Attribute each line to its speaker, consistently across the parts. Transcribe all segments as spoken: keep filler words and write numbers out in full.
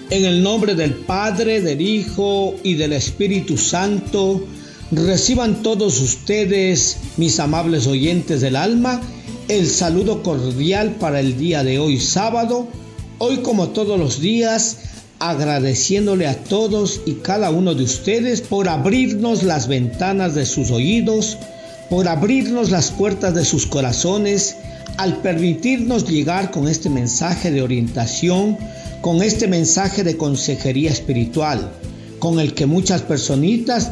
Speaker 1: En el nombre del Padre, del Hijo y del Espíritu Santo, reciban todos ustedes, mis amables oyentes del alma, el saludo cordial para el día de hoy, sábado. Hoy, como todos los días, agradeciéndole a todos y cada uno de ustedes por abrirnos las ventanas de sus oídos, por abrirnos las puertas de sus corazones, al permitirnos llegar con este mensaje de orientación, con este mensaje de consejería espiritual, con el que muchas personitas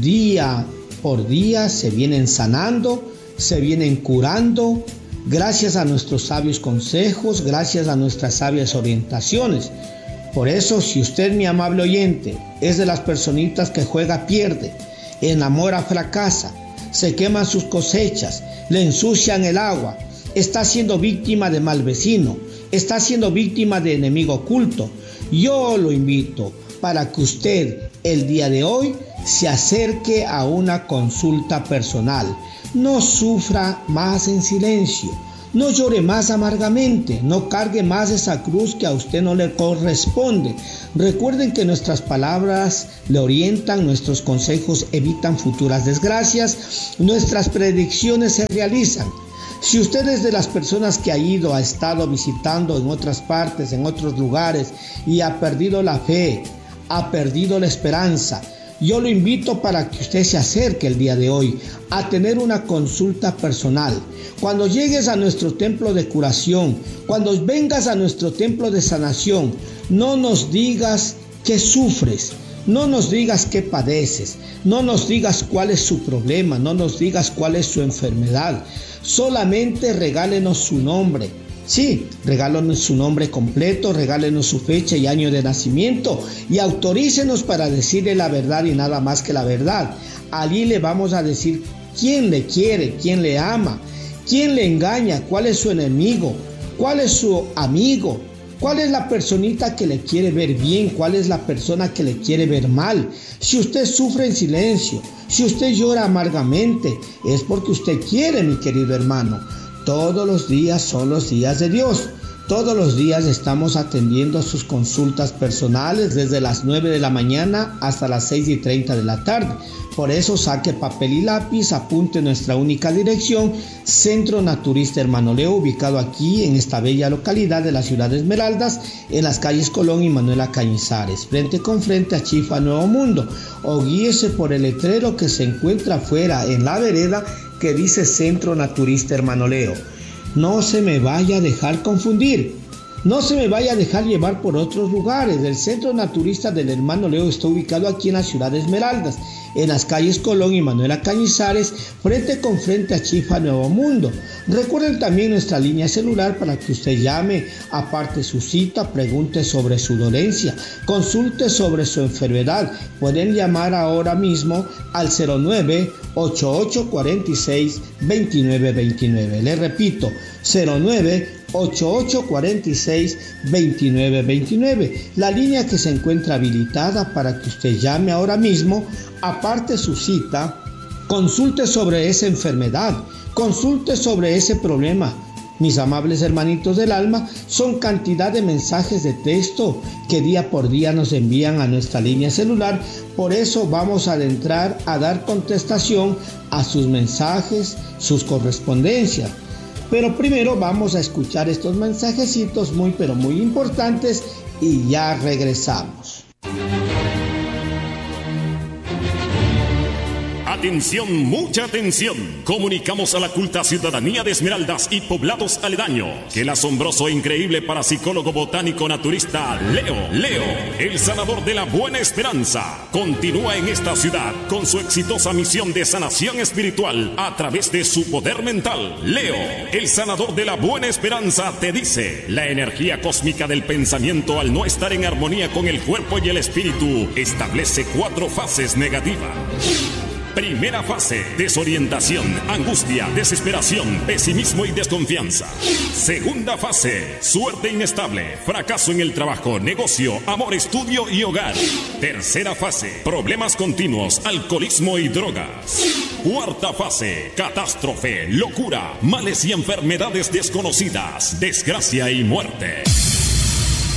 Speaker 1: día por día se vienen sanando, se vienen curando, gracias a nuestros sabios consejos, gracias a nuestras sabias orientaciones. Por eso, si usted, mi amable oyente, es de las personitas que juega pierde, enamora fracasa, se queman sus cosechas, le ensucian el agua, está siendo víctima de mal vecino, está siendo víctima de enemigo oculto, yo lo invito para que usted el día de hoy se acerque a una consulta personal. No sufra más en silencio, no llore más amargamente, no cargue más esa cruz que a usted no le corresponde. Recuerden que nuestras palabras le orientan, nuestros consejos evitan futuras desgracias, nuestras predicciones se realizan. Si usted es de las personas que ha ido, ha estado visitando en otras partes, en otros lugares y ha perdido la fe, ha perdido la esperanza, yo lo invito para que usted se acerque el día de hoy a tener una consulta personal. Cuando llegues a nuestro templo de curación, cuando vengas a nuestro templo de sanación, no nos digas que sufres, no nos digas que padeces, no nos digas cuál es su problema, no nos digas cuál es su enfermedad. Solamente regálenos su nombre. Sí, regálenos su nombre completo, regálenos su fecha y año de nacimiento y autorícenos para decirle la verdad y nada más que la verdad. Allí le vamos a decir quién le quiere, quién le ama, quién le engaña, cuál es su enemigo, cuál es su amigo, cuál es la personita que le quiere ver bien, cuál es la persona que le quiere ver mal. Si usted sufre en silencio, si usted llora amargamente, es porque usted quiere, mi querido hermano. Todos los días son los días de Dios. Todos los días estamos atendiendo sus consultas personales desde las nueve de la mañana hasta las seis y treinta de la tarde. Por eso saque papel y lápiz, apunte nuestra única dirección, Centro Naturista Hermano Leo, ubicado aquí en esta bella localidad de la ciudad de Esmeraldas, en las calles Colón y Manuela Cañizares, frente con frente a Chifa Nuevo Mundo, o guíese por el letrero que se encuentra afuera en la vereda que dice Centro Naturista Hermano Leo. No se me vaya a dejar confundir, no se me vaya a dejar llevar por otros lugares. El Centro Naturista del Hermano Leo está ubicado aquí en la ciudad de Esmeraldas, en las calles Colón y Manuela Cañizares, frente con frente a Chifa Nuevo Mundo. Recuerden también nuestra línea celular para que usted llame, aparte su cita, pregunte sobre su dolencia, consulte sobre su enfermedad. Pueden llamar ahora mismo al cero nueve, ocho ocho cuatro seis, dos nueve dos nueve. Le repito, cero nueve, ocho ocho cuatro seis, dos nueve dos nueve, la línea que se encuentra habilitada para que usted llame ahora mismo, aparte su cita, consulte sobre esa enfermedad, consulte sobre ese problema. Mis amables hermanitos del alma, son cantidad de mensajes de texto que día por día nos envían a nuestra línea celular. Por eso vamos a adentrar a dar contestación a sus mensajes, sus correspondencias. Pero primero vamos a escuchar estos mensajecitos muy pero muy importantes y ya regresamos.
Speaker 2: Atención, mucha atención. Comunicamos a la culta ciudadanía de Esmeraldas y poblados aledaños que el asombroso e increíble parapsicólogo botánico naturista Leo, Leo, el sanador de la buena esperanza, continúa en esta ciudad con su exitosa misión de sanación espiritual a través de su poder mental. Leo, el sanador de la buena esperanza, te dice: la energía cósmica del pensamiento, al no estar en armonía con el cuerpo y el espíritu, establece cuatro fases negativas. Primera fase: desorientación, angustia, desesperación, pesimismo y desconfianza. Segunda fase: suerte inestable, fracaso en el trabajo, negocio, amor, estudio y hogar. Tercera fase: problemas continuos, alcoholismo y drogas. Cuarta fase: catástrofe, locura, males y enfermedades desconocidas, desgracia y muerte.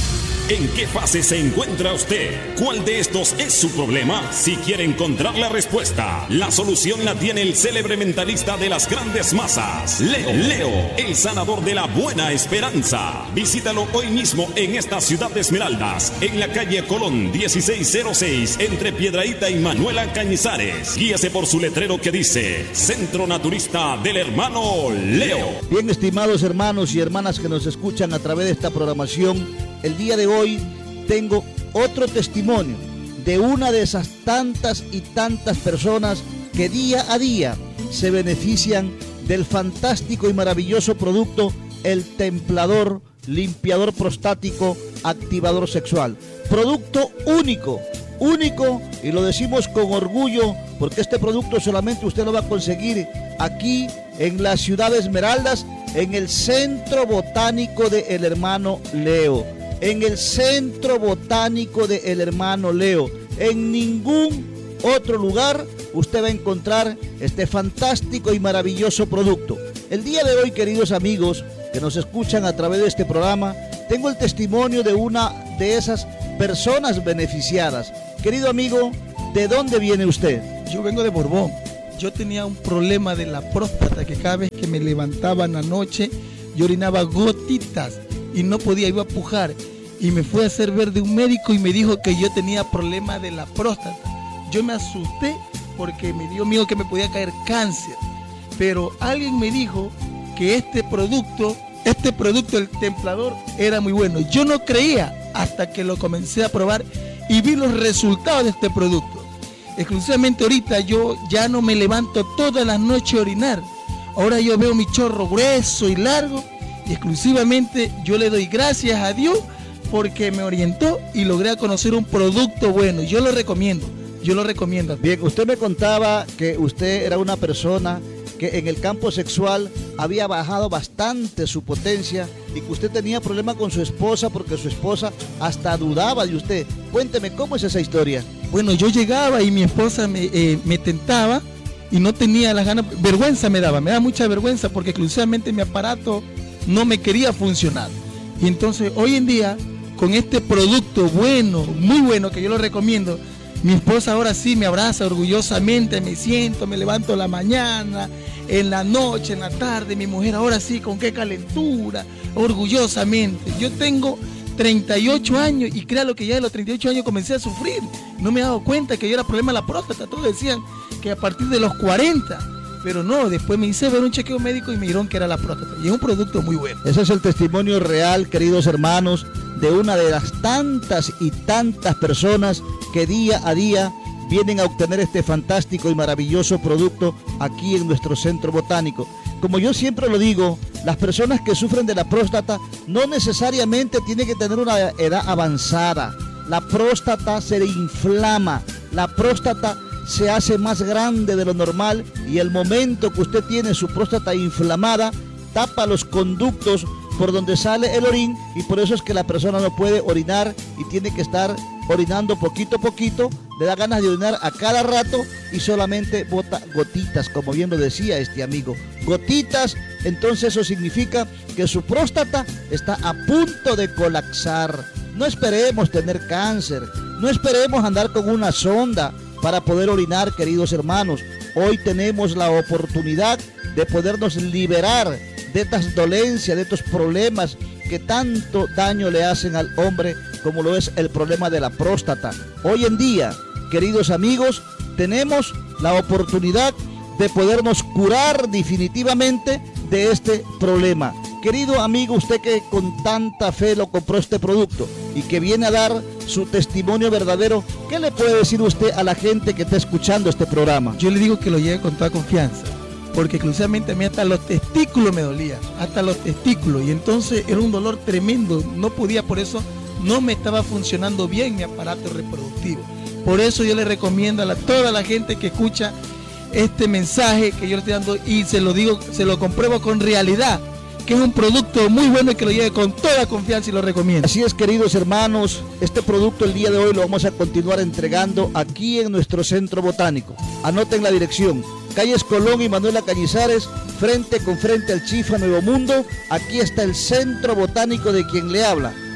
Speaker 2: ¿En qué fase se encuentra usted? ¿Cuál de estos es su problema? Si quiere encontrar la respuesta, la solución la tiene el célebre mentalista de las grandes masas, Leo. Leo, el sanador de la buena esperanza. Visítalo hoy mismo en esta ciudad de Esmeraldas, en la calle Colón dieciséis cero seis, entre Piedrahíta y Manuela Cañizares. Guíase por su letrero que dice Centro Naturista del Hermano Leo.
Speaker 3: Bien, estimados hermanos y hermanas que nos escuchan a través de esta programación, el día de hoy tengo otro testimonio de una de esas tantas y tantas personas que día a día se benefician del fantástico y maravilloso producto El Templador Limpiador Prostático Activador Sexual. Producto único, único, y lo decimos con orgullo porque este producto solamente usted lo va a conseguir aquí en la ciudad de Esmeraldas, en el Centro Botánico de El Hermano Leo. En el Centro Botánico de El Hermano Leo. En ningún otro lugar usted va a encontrar este fantástico y maravilloso producto. El día de hoy, queridos amigos que nos escuchan a través de este programa, tengo el testimonio de una de esas personas beneficiadas. Querido amigo, ¿de dónde viene usted?
Speaker 4: Yo vengo de Borbón. Yo tenía un problema de la próstata, que cada vez que me levantaba en la noche yo orinaba gotitas y no podía, iba a pujar. Y me fui a hacer ver de un médico y me dijo que yo tenía problema de la próstata. Yo me asusté porque me dio miedo que me podía caer cáncer. Pero alguien me dijo que este producto, este producto, el Templador, era muy bueno. Yo no creía hasta que lo comencé a probar y vi los resultados de este producto. Exclusivamente ahorita yo ya no me levanto todas las noches a orinar. Ahora yo veo mi chorro grueso y largo y exclusivamente yo le doy gracias a Dios porque me orientó y logré conocer un producto bueno. Yo lo recomiendo, yo lo recomiendo.
Speaker 3: Bien, usted me contaba que usted era una persona que en el campo sexual había bajado bastante su potencia y que usted tenía problemas con su esposa porque su esposa hasta dudaba de usted. Cuénteme, ¿cómo es esa historia?
Speaker 4: Bueno, yo llegaba y mi esposa me, eh, me tentaba y no tenía las ganas, vergüenza me daba, me daba mucha vergüenza porque exclusivamente mi aparato no me quería funcionar. Y entonces hoy en día, con este producto bueno, muy bueno, que yo lo recomiendo, mi esposa ahora sí me abraza orgullosamente, me siento, me levanto en la mañana, en la noche, en la tarde, mi mujer ahora sí, con qué calentura, orgullosamente. Yo tengo treinta y ocho años y créalo que ya de los treinta y ocho años comencé a sufrir. No me he dado cuenta que yo era problema de la próstata, todos decían que a partir de los cuarenta. Pero no, después me hice ver un chequeo médico y me dijeron que era la próstata. Y es un producto muy bueno.
Speaker 3: Ese es el testimonio real, queridos hermanos, de una de las tantas y tantas personas que día a día vienen a obtener este fantástico y maravilloso producto aquí en nuestro centro botánico. Como yo siempre lo digo, las personas que sufren de la próstata no necesariamente tienen que tener una edad avanzada. La próstata se le inflama, la próstata se hace más grande de lo normal y el momento que usted tiene su próstata inflamada tapa los conductos por donde sale el orín y por eso es que la persona no puede orinar y tiene que estar orinando poquito a poquito, le da ganas de orinar a cada rato y solamente bota gotitas, como bien lo decía este amigo, gotitas. Entonces eso significa que su próstata está a punto de colapsar. No esperemos tener cáncer, no esperemos andar con una sonda para poder orinar, queridos hermanos. Hoy tenemos la oportunidad de podernos liberar de estas dolencias, de estos problemas que tanto daño le hacen al hombre, como lo es el problema de la próstata. Hoy en día, queridos amigos, tenemos la oportunidad de podernos curar definitivamente de este problema. Querido amigo, usted que con tanta fe lo compró este producto y que viene a dar su testimonio verdadero, ¿qué le puede decir usted a la gente que está escuchando este programa?
Speaker 4: Yo le digo que lo lleve con toda confianza, porque exclusivamente a mí hasta los testículos me dolían, hasta los testículos, y entonces era un dolor tremendo, no podía, por eso no me estaba funcionando bien mi aparato reproductivo. Por eso yo le recomiendo a la, toda la gente que escucha este mensaje que yo le estoy dando, y se lo digo, se lo compruebo con realidad, que es un producto muy bueno y que lo lleve con toda confianza y lo recomiendo.
Speaker 3: Así es, queridos hermanos, este producto el día de hoy lo vamos a continuar entregando aquí en nuestro centro botánico. Anoten la dirección: calles Colón y Manuela Cañizares, frente con frente al Chifa Nuevo Mundo. Aquí está el centro botánico de quien le habla,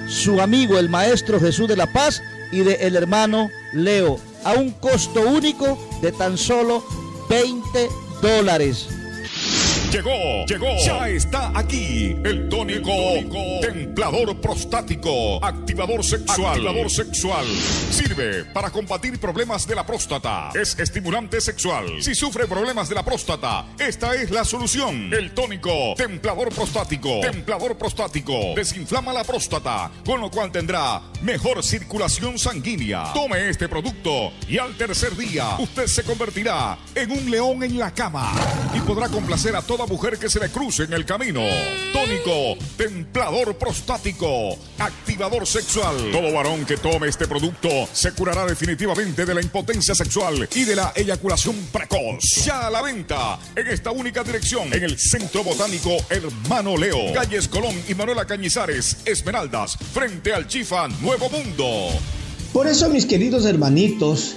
Speaker 3: su amigo el Maestro Jesús de la Paz y de el hermano Leo, a un costo único de tan solo veinte dólares.
Speaker 2: Llegó, llegó, ya está aquí el tónico, el tónico templador prostático, activador sexual, activador sexual. Sirve para combatir problemas de la próstata. Es estimulante sexual. Si sufre problemas de la próstata, esta es la solución. El tónico templador prostático, templador prostático, desinflama la próstata, con lo cual tendrá mejor circulación sanguínea. Tome este producto y al tercer día usted se convertirá en un león en la cama y podrá complacer a toda mujer que se le cruce en el camino. Tónico templador prostático, activador sexual. Todo varón que tome este producto se curará definitivamente de la impotencia sexual y de la eyaculación precoz. Ya a la venta en esta única dirección, en el Centro Botánico Hermano Leo, calles Colón y Manuela Cañizares, Esmeraldas, frente al Chifa Nuevo Mundo.
Speaker 1: Por eso, mis queridos hermanitos,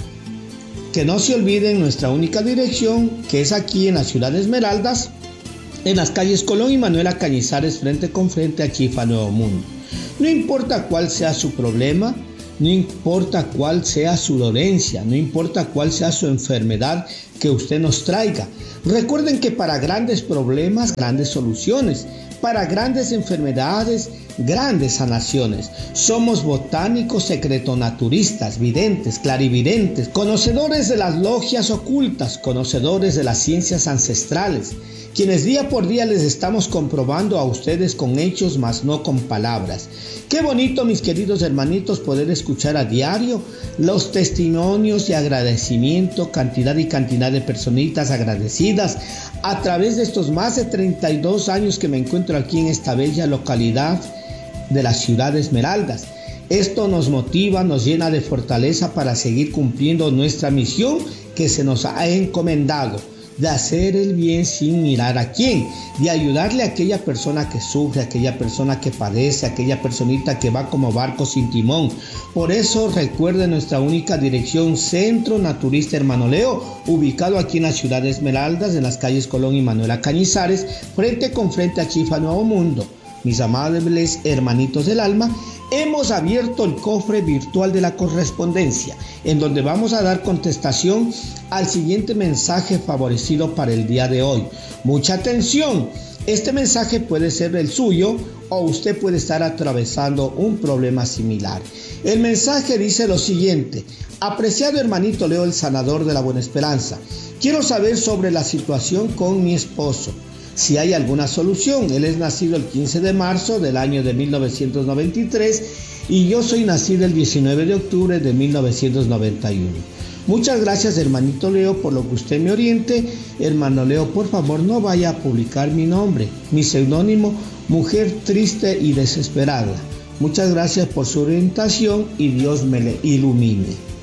Speaker 1: que no se olviden nuestra única dirección, que es aquí en la ciudad de Esmeraldas, en las calles Colón y Manuela Cañizares, frente con frente a Chifa Nuevo Mundo. No importa cuál sea su problema, no importa cuál sea su dolencia, no importa cuál sea su enfermedad que usted nos traiga. Recuerden que para grandes problemas, grandes soluciones. Para grandes enfermedades, grandes sanaciones. Somos botánicos secretonaturistas, videntes, clarividentes, conocedores de las logias ocultas, conocedores de las ciencias ancestrales, quienes día por día les estamos comprobando a ustedes con hechos, mas no con palabras. Qué bonito, mis queridos hermanitos, poder escuchar a diario los testimonios de agradecimiento, cantidad y cantidad de personitas agradecidas a través de estos más de treinta y dos años que me encuentro aquí en esta bella localidad de la ciudad de Esmeraldas. Esto nos motiva, nos llena de fortaleza para seguir cumpliendo nuestra misión que se nos ha encomendado, de hacer el bien sin mirar a quién, de ayudarle a aquella persona que sufre, a aquella persona que padece, a aquella personita que va como barco sin timón. Por eso recuerden nuestra única dirección, Centro Naturista Hermano Leo, ubicado aquí en la ciudad de Esmeraldas, en las calles Colón y Manuela Cañizares, frente con frente a Chifa Nuevo Mundo. Mis amables hermanitos del alma, hemos abierto el cofre virtual de la correspondencia, en donde vamos a dar contestación al siguiente mensaje favorecido para el día de hoy. Mucha atención, este mensaje puede ser el suyo o usted puede estar atravesando un problema similar. El mensaje dice lo siguiente: apreciado hermanito Leo, el sanador de la Buena Esperanza, quiero saber sobre la situación con mi esposo, si hay alguna solución. Él es nacido el quince de marzo del año de mil novecientos noventa y tres y yo soy nacido el diecinueve de octubre de mil novecientos noventa y uno. Muchas gracias, hermanito Leo, por lo que usted me oriente. Hermano Leo, por favor, no vaya a publicar mi nombre, mi seudónimo, Mujer Triste y Desesperada. Muchas gracias por su orientación y Dios me le ilumine.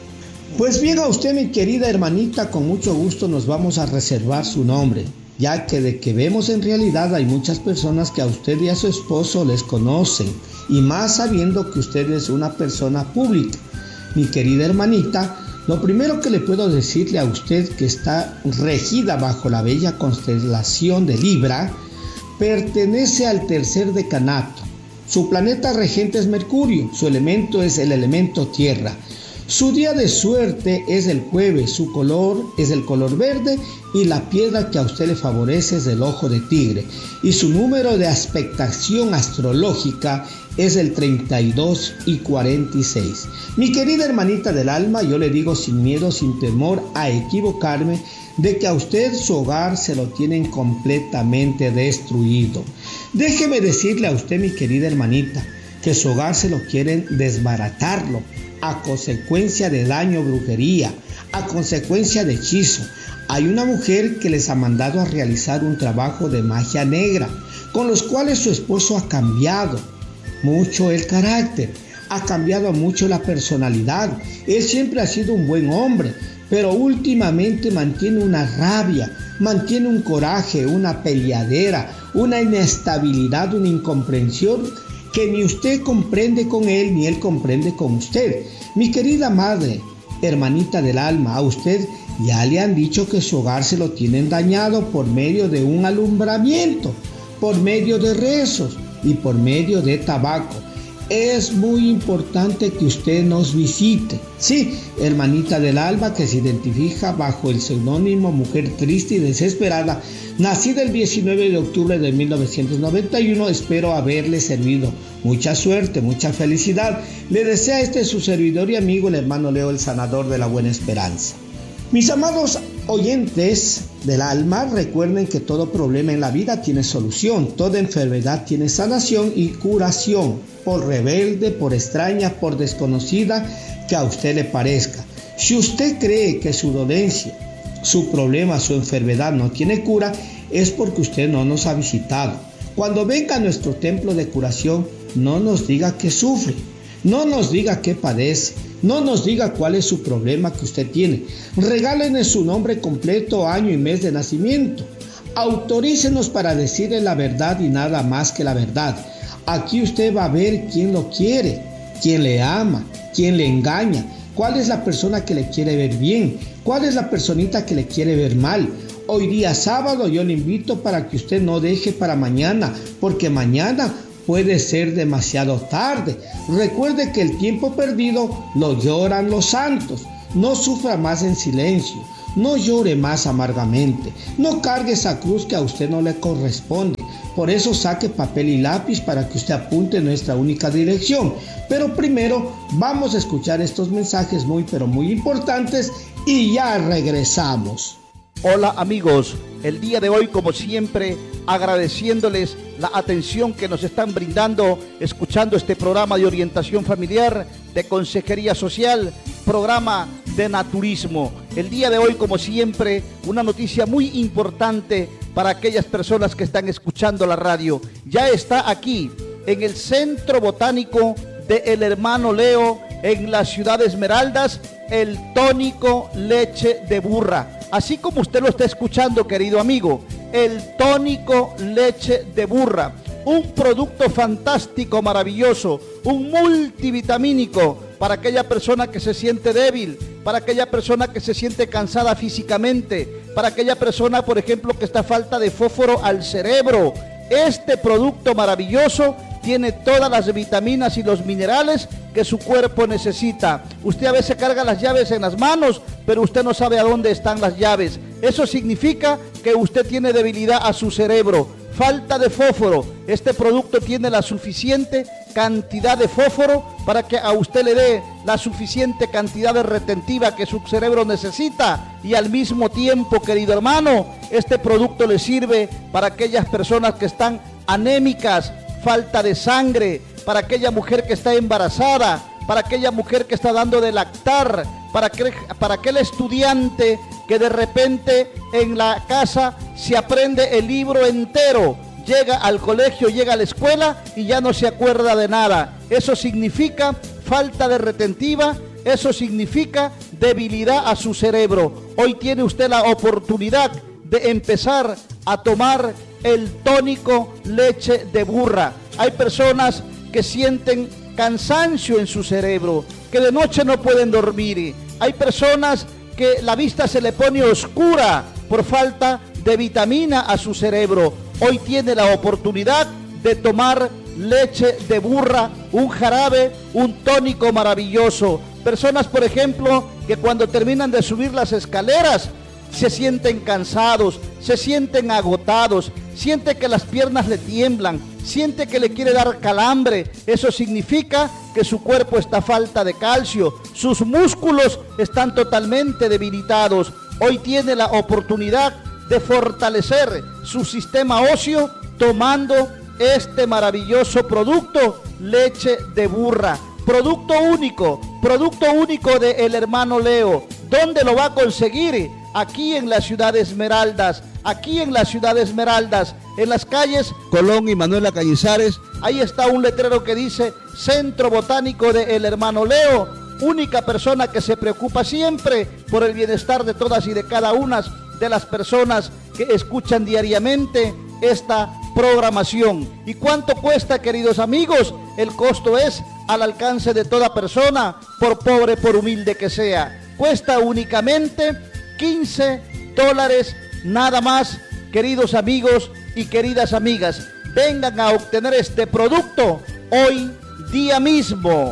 Speaker 1: Pues bien, a usted, mi querida hermanita, con mucho gusto nos vamos a reservar su nombre, ya que de que vemos en realidad hay muchas personas que a usted y a su esposo les conocen, y más sabiendo que usted es una persona pública. Mi querida hermanita, lo primero que le puedo decirle a usted, que está regida bajo la bella constelación de Libra, pertenece al tercer decanato. Su planeta regente es Mercurio, su elemento es el elemento tierra. Su día de suerte es el jueves, su color es el color verde y la piedra que a usted le favorece es el ojo de tigre. Y su número de expectación astrológica es el treinta y dos y cuarenta y seis. Mi querida hermanita del alma, yo le digo sin miedo, sin temor a equivocarme, de que a usted su hogar se lo tienen completamente destruido. Déjeme decirle a usted, mi querida hermanita, que su hogar se lo quieren desbaratarlo, a consecuencia de daño, brujería, a consecuencia de hechizo. Hay una mujer que les ha mandado a realizar un trabajo de magia negra, con los cuales su esposo ha cambiado mucho el carácter, ha cambiado mucho la personalidad. Él siempre ha sido un buen hombre, pero últimamente mantiene una rabia, mantiene un coraje, una peleadera, una inestabilidad, una incomprensión que ni usted comprende con él, ni él comprende con usted. Mi querida madre, hermanita del alma, a usted ya le han dicho que su hogar se lo tienen dañado por medio de un alumbramiento, por medio de rezos y por medio de tabaco. es muy importante que usted nos visite. Sí, hermanita del alma, que se identifica bajo el seudónimo Mujer Triste y Desesperada, nacida el diecinueve de octubre de mil novecientos noventa y uno, espero haberle servido. Mucha suerte, mucha felicidad. Le desea este su servidor y amigo, el hermano Leo, el sanador de la buena esperanza. Mis amados oyentes del alma, recuerden que todo problema en la vida tiene solución, toda enfermedad tiene sanación y curación, por rebelde, por extraña, por desconocida que a usted le parezca. Si usted cree que su dolencia, su problema, su enfermedad no tiene cura, es porque usted no nos ha visitado. Cuando venga a nuestro templo de curación, no nos diga que sufre, no nos diga que padece, no nos diga cuál es su problema que usted tiene. Regálenos su nombre completo, año y mes de nacimiento. Autorícenos para decirle la verdad y nada más que la verdad. Aquí usted va a ver quién lo quiere, quién le ama, quién le engaña, cuál es la persona que le quiere ver bien, cuál es la personita que le quiere ver mal. Hoy día sábado yo le invito para que usted no deje para mañana, porque mañana puede ser demasiado tarde. Recuerde que el tiempo perdido lo lloran los santos. No sufra más en silencio, no llore más amargamente, no cargue esa cruz que a usted no le corresponde. Por eso saque papel y lápiz para que usted apunte nuestra única dirección. Pero primero vamos a escuchar estos mensajes muy pero muy importantes y ya regresamos.
Speaker 3: Hola amigos, el día de hoy como siempre agradeciéndoles la atención que nos están brindando escuchando este programa de orientación familiar, de consejería social, programa de naturismo. El día de hoy como siempre una noticia muy importante para aquellas personas que están escuchando la radio. Ya está aquí en el Centro Botánico de El Hermano Leo en la ciudad de Esmeraldas el tónico leche de burra. Así como usted lo está escuchando, querido amigo, el tónico leche de burra, un producto fantástico, maravilloso, un multivitamínico para aquella persona que se siente débil, para aquella persona que se siente cansada físicamente, para aquella persona, por ejemplo, que está falta de fósforo al cerebro. Este producto maravilloso tiene todas las vitaminas y los minerales que su cuerpo necesita. Usted a veces carga las llaves en las manos, pero usted no sabe a dónde están las llaves. Eso significa que usted tiene debilidad a su cerebro, falta de fósforo. Este producto tiene la suficiente cantidad de fósforo para que a usted le dé la suficiente cantidad de retentiva que su cerebro necesita, y al mismo tiempo, querido hermano, este producto le sirve para aquellas personas que están anémicas, falta de sangre, para aquella mujer que está embarazada, para aquella mujer que está dando de lactar, para, que, para aquel estudiante que de repente en la casa se aprende el libro entero, llega al colegio, llega a la escuela y ya no se acuerda de nada. Eso significa falta de retentiva, eso significa debilidad a su cerebro. Hoy tiene usted la oportunidad de empezar a tomar el tónico leche de burra. Hay personas que sienten cansancio en su cerebro, que de noche no pueden dormir. Hay personas que la vista se le pone oscura por falta de vitamina a su cerebro. Hoy tiene la oportunidad de tomar leche de burra, un jarabe, un tónico maravilloso. Personas, por ejemplo, que cuando terminan de subir las escaleras se sienten cansados, se sienten agotados, siente que las piernas le tiemblan, siente que le quiere dar calambre. Eso significa que su cuerpo está a falta de calcio, sus músculos están totalmente debilitados. Hoy tiene la oportunidad de fortalecer su sistema óseo tomando este maravilloso producto, leche de burra. Producto único, producto único de El Hermano Leo. ¿Dónde lo va a conseguir? Aquí en la ciudad de Esmeraldas, aquí en la ciudad de Esmeraldas, en las calles
Speaker 5: Colón y Manuela Cañizares.
Speaker 3: Ahí está un letrero que dice Centro Botánico de El Hermano Leo, única persona que se preocupa siempre por el bienestar de todas y de cada una de las personas que escuchan diariamente esta programación. ¿Y cuánto cuesta, queridos amigos? El costo es al alcance de toda persona, por pobre, por humilde que sea. Cuesta únicamente quince dólares nada más, queridos amigos y queridas amigas. Vengan a obtener este producto hoy día mismo.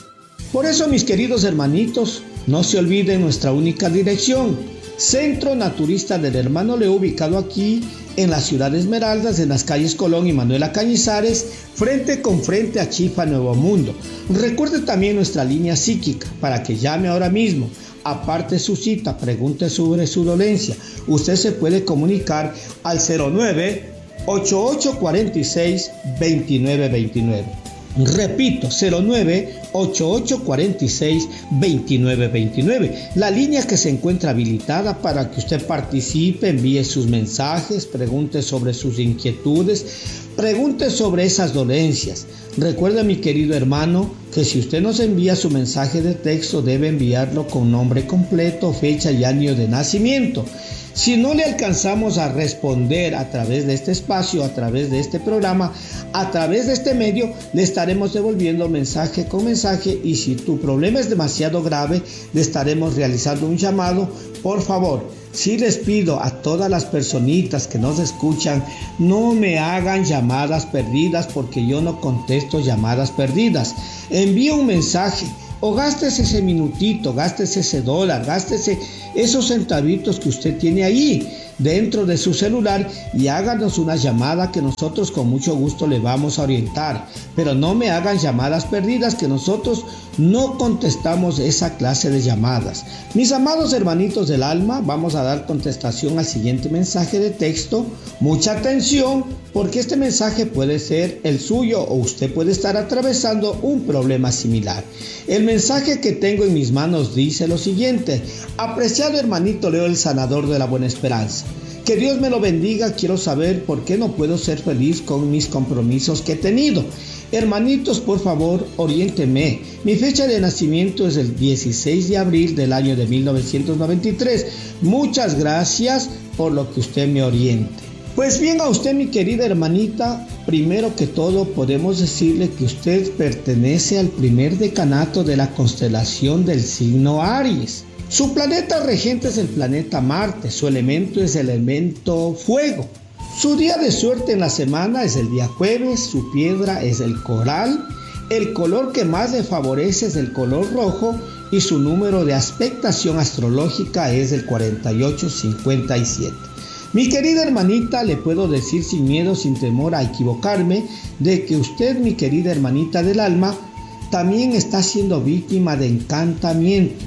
Speaker 1: Por eso, mis queridos hermanitos, no se olviden nuestra única dirección: Centro Naturista del Hermano Leo, ubicado aquí en la ciudad de Esmeraldas, en las calles Colón y Manuela Cañizares, frente con frente a Chifa Nuevo Mundo. Recuerde también nuestra línea psíquica para que llame ahora mismo. Aparte su cita, pregunte sobre su dolencia. Usted se puede comunicar al cero nueve, ocho ocho cuatro seis, dos nueve dos nueve. Repito, cero nueve, ocho ocho cuatro seis, dos nueve dos nueve. La línea que se encuentra habilitada para que usted participe, envíe sus mensajes, pregunte sobre sus inquietudes, pregunte sobre esas dolencias. Recuerde, mi querido hermano, que si usted nos envía su mensaje de texto, debe enviarlo con nombre completo, fecha y año de nacimiento. Si no le alcanzamos a responder a través de este espacio, a través de este programa, a través de este medio, le estaremos devolviendo mensaje con mensaje, y si tu problema es demasiado grave, le estaremos realizando un llamado. Por favor, sí les pido a todas las personitas que nos escuchan, no me hagan llamadas perdidas, porque yo no contesto llamadas perdidas. Envíe un mensaje, o gástese ese minutito, gástese ese dólar, gástese esos centavitos que usted tiene ahí dentro de su celular y háganos una llamada que nosotros con mucho gusto le vamos a orientar. Pero no me hagan llamadas perdidas, que nosotros no contestamos esa clase de llamadas. Mis amados hermanitos del alma, vamos a dar contestación al siguiente mensaje de texto. Mucha atención, porque este mensaje puede ser el suyo o usted puede estar atravesando un problema similar. El mensaje que tengo en mis manos dice lo siguiente: apreciado hermanito Leo, el sanador de la buena esperanza, que Dios me lo bendiga. Quiero saber por qué no puedo ser feliz con mis compromisos que he tenido. Hermanitos, por favor, oriénteme. Mi fecha de nacimiento es el dieciséis de abril del año de mil novecientos noventa y tres. Muchas gracias por lo que usted me oriente. Pues bien, a usted, mi querida hermanita, primero que todo podemos decirle que usted pertenece al primer decanato de la constelación del signo Aries. Su planeta regente es el planeta Marte, su elemento es el elemento fuego. Su día de suerte en la semana es el día jueves, su piedra es el coral, el color que más le favorece es el color rojo y su número de aspectación astrológica es el cuarenta y ocho cincuenta y siete. Mi querida hermanita, le puedo decir sin miedo, sin temor a equivocarme, de que usted, mi querida hermanita del alma, también está siendo víctima de encantamiento.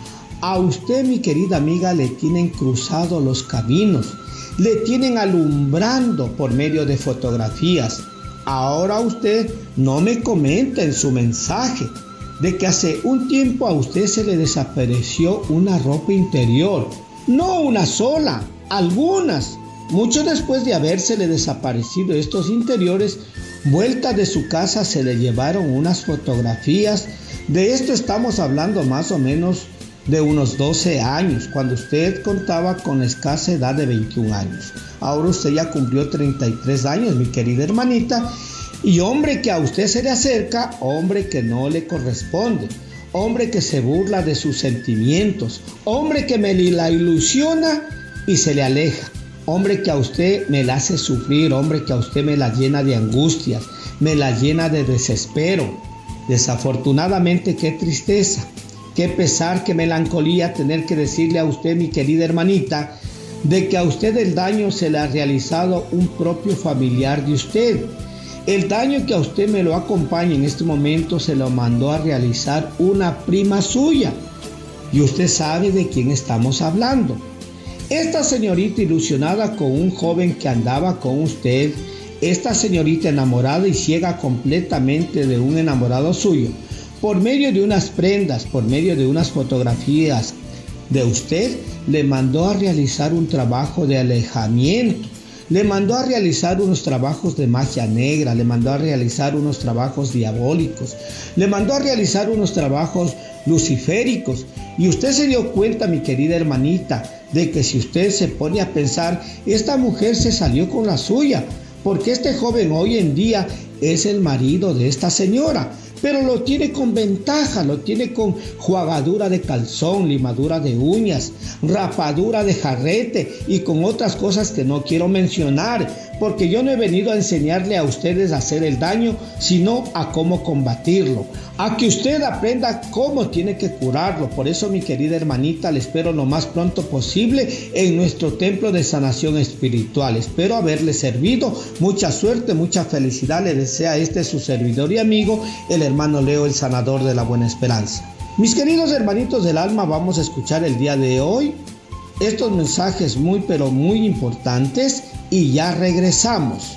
Speaker 1: A usted, mi querida amiga, le tienen cruzado los caminos, le tienen alumbrando por medio de fotografías. Ahora usted no me comenta en su mensaje de que hace un tiempo a usted se le desapareció una ropa interior, no una sola, algunas. Mucho después de habérsele desaparecido estos interiores, vuelta de su casa se le llevaron unas fotografías. De esto estamos hablando más o menos de unos doce años, cuando usted contaba con escasa edad de veintiún años. Ahora usted ya cumplió treinta y tres años, mi querida hermanita, y hombre que a usted se le acerca, hombre que no le corresponde, hombre que se burla de sus sentimientos, hombre que me la ilusiona y se le aleja, hombre que a usted me la hace sufrir, hombre que a usted me la llena de angustias, me la llena de desespero. Desafortunadamente, qué tristeza, qué pesar, qué melancolía tener que decirle a usted, mi querida hermanita, de que a usted el daño se le ha realizado un propio familiar de usted. El daño que a usted me lo acompaña en este momento se lo mandó a realizar una prima suya. Y usted sabe de quién estamos hablando. Esta señorita ilusionada con un joven que andaba con usted, esta señorita enamorada y ciega completamente de un enamorado suyo, por medio de unas prendas, por medio de unas fotografías de usted, le mandó a realizar un trabajo de alejamiento, le mandó a realizar unos trabajos de magia negra, le mandó a realizar unos trabajos diabólicos, le mandó a realizar unos trabajos luciféricos. Y usted se dio cuenta, mi querida hermanita, de que si usted se pone a pensar, esta mujer se salió con la suya, porque este joven hoy en día es el marido de esta señora. pero lo tiene con ventaja, lo tiene con jugadura de calzón, limadura de uñas, rapadura de jarrete y con otras cosas que no quiero mencionar, porque yo no he venido a enseñarle a ustedes a hacer el daño, sino a cómo combatirlo, a que usted aprenda cómo tiene que curarlo. Por eso, mi querida hermanita, le espero lo más pronto posible en nuestro templo de sanación espiritual. Espero haberle servido. Mucha suerte, mucha felicidad le desea este su servidor y amigo, el hermano Leo, el sanador de la buena esperanza. Mis queridos hermanitos del alma, vamos a escuchar el día de hoy estos mensajes muy pero muy importantes y ya regresamos.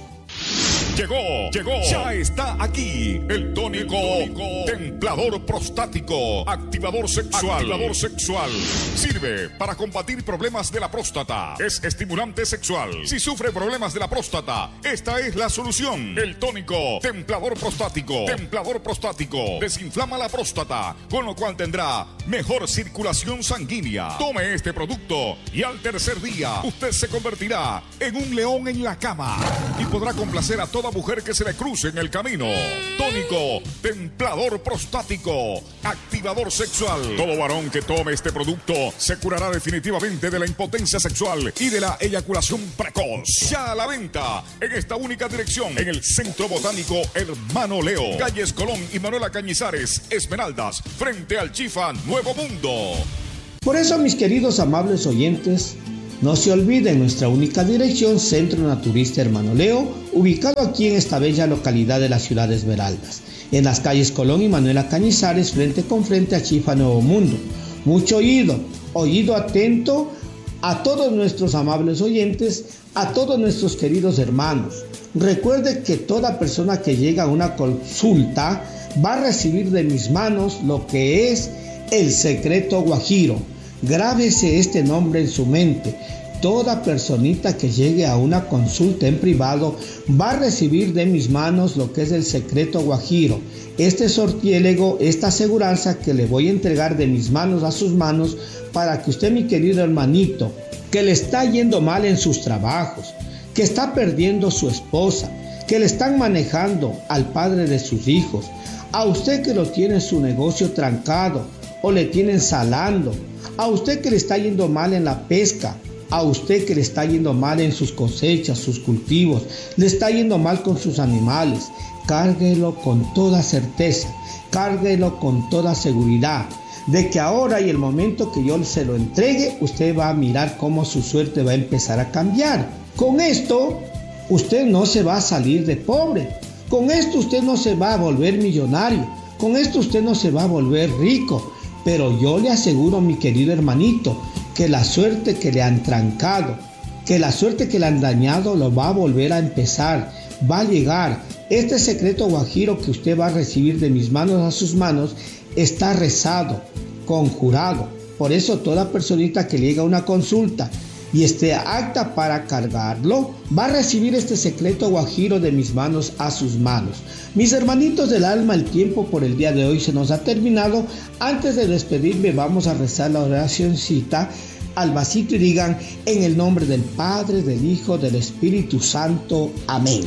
Speaker 2: Llegó, llegó, ya está aquí el tónico, tónico templador prostático, activador sexual, activador sexual. Sirve para combatir problemas de la próstata. Es estimulante sexual. Si sufre problemas de la próstata, esta es la solución. El tónico templador prostático, templador prostático, desinflama la próstata, con lo cual tendrá mejor circulación sanguínea. Tome este producto y al tercer día usted se convertirá en un león en la cama y podrá complacer a toda mujer que se le cruce en el camino. Tónico templador prostático, activador sexual. Todo varón que tome este producto se curará definitivamente de la impotencia sexual y de la eyaculación precoz. Ya a la venta en esta única dirección, en el Centro Botánico Hermano Leo, calles Colón y Manuela Cañizares, Esmeraldas, frente al Chifa Nuevo Mundo.
Speaker 1: Por eso, mis queridos amables oyentes, no se olviden nuestra única dirección, Centro Naturista Hermano Leo, ubicado aquí en esta bella localidad de la ciudad de Esmeraldas, en las calles Colón y Manuela Cañizares, frente con frente a Chifa Nuevo Mundo. Mucho oído, oído atento a todos nuestros amables oyentes, a todos nuestros queridos hermanos. Recuerde que toda persona que llega a una consulta va a recibir de mis manos lo que es el secreto guajiro. Grábese este nombre en su mente. Toda personita que llegue a una consulta en privado va a recibir de mis manos lo que es el secreto guajiro. Este sortiélego, esta aseguranza que le voy a entregar de mis manos a sus manos para que usted, mi querido hermanito, que le está yendo mal en sus trabajos, que está perdiendo su esposa, que le están manejando al padre de sus hijos, a usted que lo tiene su negocio trancado o le tienen salando, a usted que le está yendo mal en la pesca, a usted que le está yendo mal en sus cosechas, sus cultivos, le está yendo mal con sus animales, cárguelo con toda certeza, cárguelo con toda seguridad, de que ahora y el momento que yo se lo entregue, usted va a mirar cómo su suerte va a empezar a cambiar. Con esto, usted no se va a salir de pobre, con esto usted no se va a volver millonario, con esto usted no se va a volver rico. Pero yo le aseguro, mi querido hermanito, que la suerte que le han trancado, que la suerte que le han dañado lo va a volver a empezar, va a llegar. Este secreto guajiro que usted va a recibir de mis manos a sus manos está rezado, conjurado. Por eso toda personita que llega a una consulta y esté apta para cargarlo, va a recibir este secreto guajiro de mis manos a sus manos. Mis hermanitos del alma, el tiempo por el día de hoy se nos ha terminado. Antes de despedirme, vamos a rezar la oracióncita al vasito y digan: en el nombre del Padre, del Hijo, del Espíritu Santo. Amén.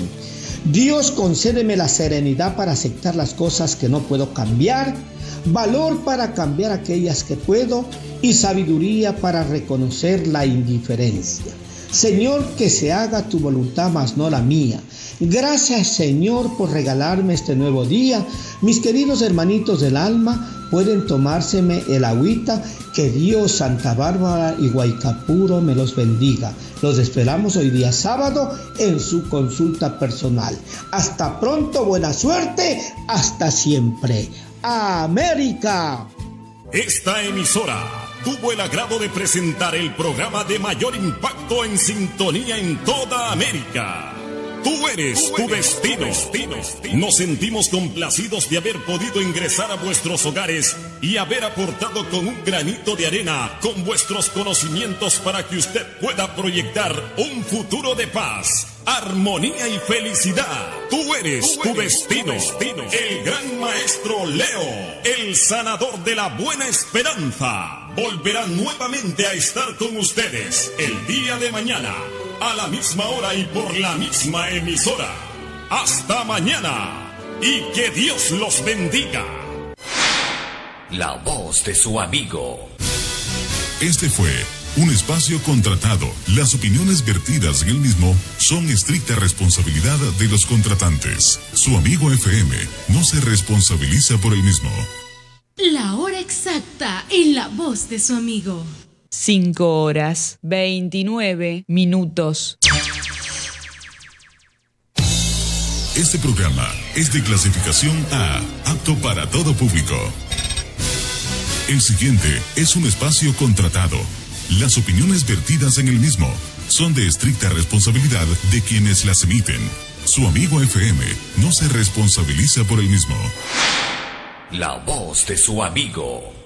Speaker 1: Dios, concédeme la serenidad para aceptar las cosas que no puedo cambiar, valor para cambiar aquellas que puedo y sabiduría para reconocer la indiferencia. Señor, que se haga tu voluntad, mas no la mía. Gracias, Señor, por regalarme este nuevo día. Mis queridos hermanitos del alma, pueden tomárseme el agüita. Que Dios, Santa Bárbara y Guaycapuro me los bendiga. Los esperamos hoy día sábado en su consulta personal. Hasta pronto, buena suerte, hasta siempre. ¡América!
Speaker 2: Esta emisora tuvo el agrado de presentar el programa de mayor impacto en sintonía en toda América. Tú eres tu destino. Nos sentimos complacidos de haber podido ingresar a vuestros hogares y haber aportado con un granito de arena con vuestros conocimientos para que usted pueda proyectar un futuro de paz, armonía y felicidad. Tú eres tu destino. El gran maestro Leo, el sanador de la buena esperanza, volverá nuevamente a estar con ustedes el día de mañana, a la misma hora y por la misma emisora. ¡Hasta mañana! y que Dios los bendiga.
Speaker 6: La voz de su amigo.
Speaker 7: Este fue un espacio contratado. Las opiniones vertidas en el mismo son estricta responsabilidad de los contratantes. Su amigo F M no se responsabiliza por el mismo.
Speaker 8: La hora exacta en la voz de su amigo.
Speaker 9: cinco horas veintinueve minutos.
Speaker 7: Este programa es de clasificación A, apto para todo público. El siguiente es un espacio contratado. Las opiniones vertidas en el mismo son de estricta responsabilidad de quienes las emiten. Su amigo F M no se responsabiliza por el mismo.
Speaker 6: La voz de su amigo.